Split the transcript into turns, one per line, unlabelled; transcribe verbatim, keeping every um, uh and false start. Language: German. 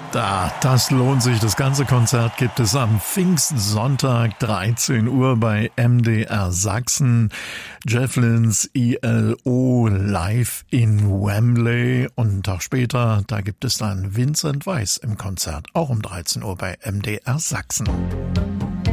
Da, das lohnt sich. Das ganze Konzert gibt es am Pfingstsonntag, dreizehn Uhr bei M D R Sachsen. Jeff Lynne's E L O live in Wembley. Und einen Tag später, da gibt es dann Vincent Weiss im Konzert, auch um dreizehn Uhr bei M D R Sachsen.